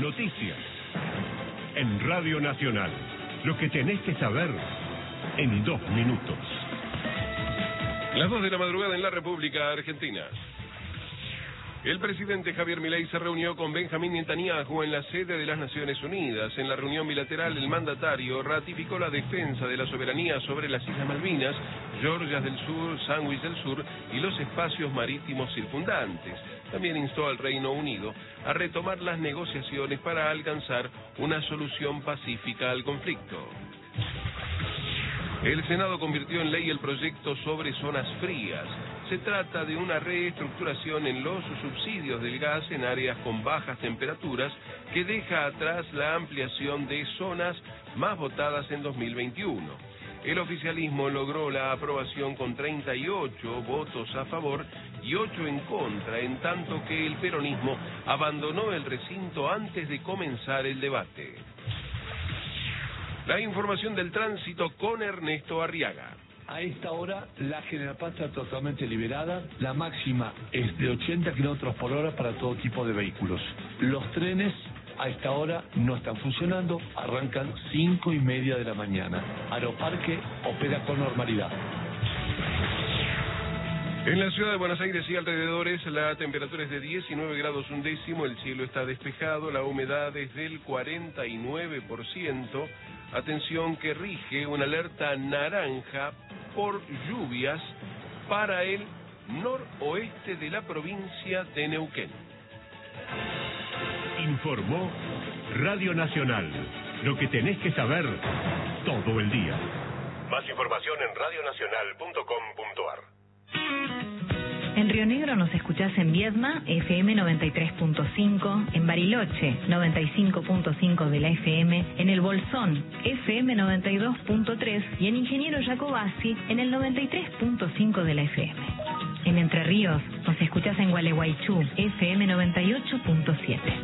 noticias. En Radio Nacional, lo que tenés que saber en 2 minutos. Las 2 de la madrugada en la República Argentina. El presidente Javier Milei se reunió con Benjamín Netanyahu en la sede de las Naciones Unidas. En la reunión bilateral, el mandatario ratificó la defensa de la soberanía sobre las Islas Malvinas, Georgias del Sur, Sandwich del Sur y los espacios marítimos circundantes. También instó al Reino Unido a retomar las negociaciones para alcanzar una solución pacífica al conflicto. El Senado convirtió en ley el proyecto sobre zonas frías. Se trata de una reestructuración en los subsidios del gas en áreas con bajas temperaturas que deja atrás la ampliación de zonas más votadas en 2021. El oficialismo logró la aprobación con 38 votos a favor y 8 en contra, en tanto que el peronismo abandonó el recinto antes de comenzar el debate. La información del tránsito con Ernesto Arriaga. A esta hora la General Paz está totalmente liberada, la máxima es de 80 kilómetros por hora para todo tipo de vehículos. Los trenes a esta hora no están funcionando, arrancan 5:30 de la mañana. Aeroparque opera con normalidad. En la ciudad de Buenos Aires y alrededores la temperatura es de 19 grados 1 décimo, el cielo está despejado, la humedad es del 49%. Atención que rige una alerta naranja por lluvias para el noroeste de la provincia de Neuquén. Informó Radio Nacional. Lo que tenés que saber todo el día. Más información en radionacional.com.ar. En Río Negro nos escuchás en Viedma, FM 93.5, en Bariloche, 95.5 de la FM, en El Bolsón, FM 92.3 y en Ingeniero Jacobasi, en el 93.5 de la FM. En Entre Ríos nos escuchás en Gualeguaychú, FM 98.7.